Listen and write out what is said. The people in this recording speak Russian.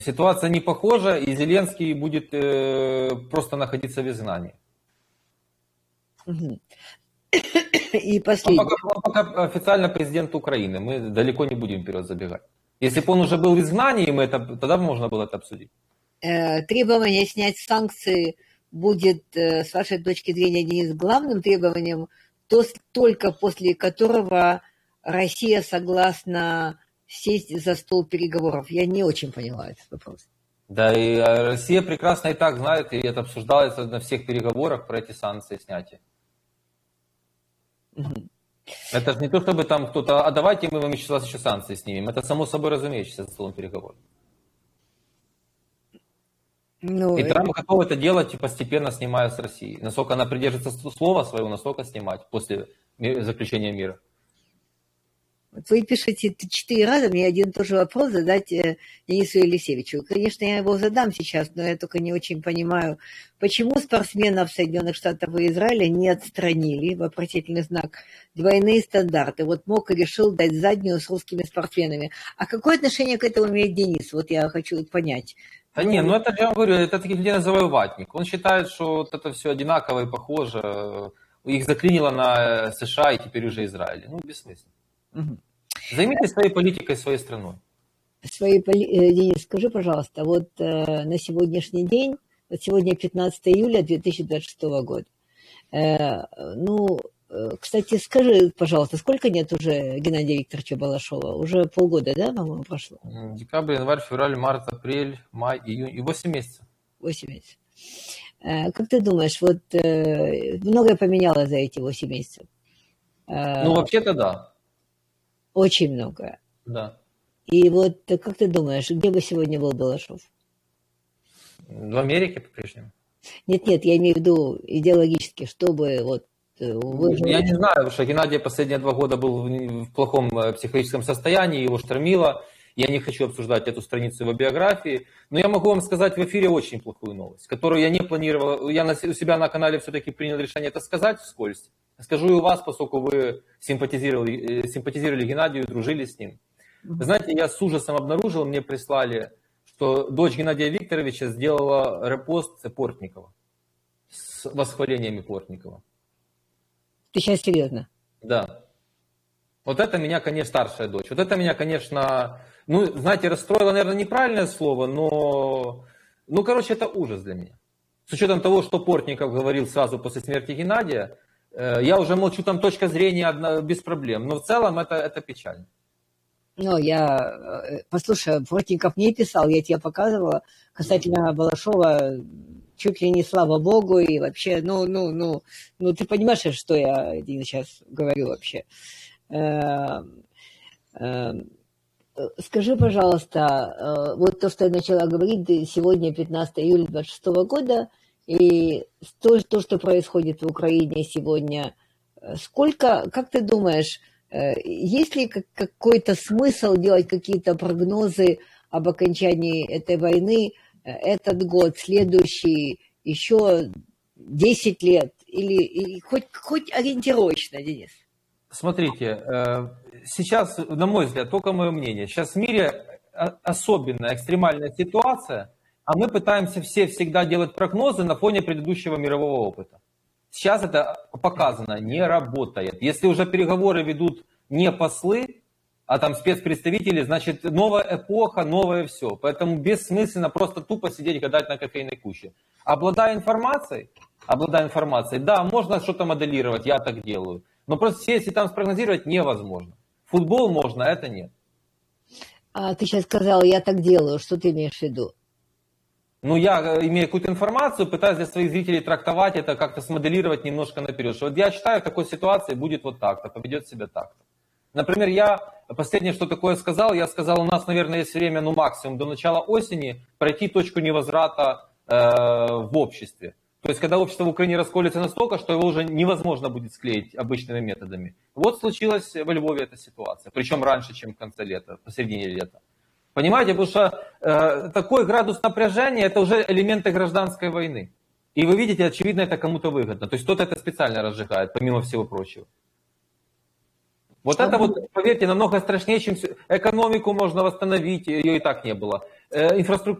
Ситуация не похожа, и Зеленский будет просто находиться в изгнании. И последний. Он пока официально президент Украины, мы далеко не будем вперед забегать. Если бы он уже был в изгнании, тогда можно было это обсудить. Требование снять санкции будет, с вашей точки зрения, Денис, главным требованием, только после которого Россия согласна сесть за стол переговоров. Я не очень поняла этот вопрос. Да, и Россия прекрасно и так знает, и это обсуждается на всех переговорах про эти санкции снятия. Это же не то, чтобы там кто-то, а давайте мы вам сейчас еще санкции снимем. Это само собой разумеется за столом переговоров. И Трамп готов это делать, постепенно снимая с России. Насколько она придержится слова своего, настолько снимать после заключения мира. Вы пишете 4 раза, мне один и тот же вопрос задать Денису Елисеевичу. Конечно, я его задам сейчас, но я только не очень понимаю, почему спортсменов Соединенных Штатов и Израиля не отстранили, вопросительный знак, двойные стандарты. Вот МОК решил дать заднюю с русскими спортсменами. А какое отношение к этому имеет Денис? Вот я хочу понять. Да не, ну это, я вам говорю, это таких людей называю ватник. Он считает, что вот это все одинаково и похоже. Их заклинило на США и теперь уже Израиль. Ну, бессмысленно. Займитесь своей политикой, своей страной. Денис, скажи, пожалуйста, вот на сегодняшний день, вот сегодня 15 июля 2026 года, кстати, скажи, пожалуйста, сколько нет уже Геннадия Викторовича Балашова? Уже полгода, да, по-моему, прошло? Декабрь, январь, февраль, март, апрель, май, июнь и 8 месяцев. 8 месяцев. Как ты думаешь, вот многое поменялось за эти 8 месяцев? Ну, вообще-то да. Очень многое. Да. И вот как ты думаешь, где бы сегодня был Балашов? В Америке по-прежнему. Нет, я имею в виду идеологически, чтобы вот... Я не знаю, потому что Геннадий последние 2 года был в плохом психологическом состоянии, его штормило. Я не хочу обсуждать эту страницу его биографии, но я могу вам сказать в эфире очень плохую новость, которую я не планировал. Я у себя на канале все-таки принял решение это сказать вскользь. Скажу и у вас, поскольку вы симпатизировали Геннадию, дружили с ним. Вы знаете, я с ужасом обнаружил, мне прислали, что дочь Геннадия Викторовича сделала репост Портникова с восхвалениями Портникова. Ты сейчас серьезно? Да. Вот это меня, конечно, старшая дочь. Вот это меня, конечно, ну, знаете, расстроило, наверное, неправильное слово, но, короче, это ужас для меня. С учетом того, что Портников говорил сразу после смерти Геннадия, я уже молчу, там точка зрения без проблем, но в целом это печально. Ну, послушай, Портников мне писал, я тебе показывала, касательно Балашова, чуть ли не слава богу, и вообще, ты понимаешь, что я сейчас говорю вообще. Скажи, пожалуйста, вот то, что я начала говорить, сегодня 15 июля 2026 года, и то, что происходит в Украине сегодня, как ты думаешь, есть ли какой-то смысл делать какие-то прогнозы об окончании этой войны этот год, следующий, еще 10 лет, или хоть ориентировочно, Денис? Смотрите, сейчас, на мой взгляд, только мое мнение, сейчас в мире особенная, экстремальная ситуация, а мы пытаемся все всегда делать прогнозы на фоне предыдущего мирового опыта. Сейчас это показано, не работает. Если уже переговоры ведут не послы, а там спецпредставители, значит, новая эпоха, новое все. Поэтому бессмысленно просто тупо сидеть и гадать на кофейной куче. Обладая информацией, да, можно что-то моделировать, я так делаю. Но просто сесть и там спрогнозировать невозможно. Футбол можно, это нет. А ты сейчас сказал, я так делаю, что ты имеешь в виду? Ну, я имею какую-то информацию, пытаюсь для своих зрителей трактовать это, как-то смоделировать немножко наперед. Что вот я считаю, в такой ситуации будет вот так-то, поведет себя так-то. Например, я последнее, что такое сказал, я сказал, у нас, наверное, есть время, максимум до начала осени пройти точку невозврата в обществе. То есть, когда общество в Украине расколется настолько, что его уже невозможно будет склеить обычными методами. Вот случилась во Львове эта ситуация. Причем раньше, чем в конце лета, посередине лета. Понимаете, потому что такой градус напряжения, это уже элементы гражданской войны. И вы видите, очевидно, это кому-то выгодно. То есть кто-то это специально разжигает, помимо всего прочего. Вот это вот, поверьте, намного страшнее, чем экономику можно восстановить, ее и так не было. Инфраструктуру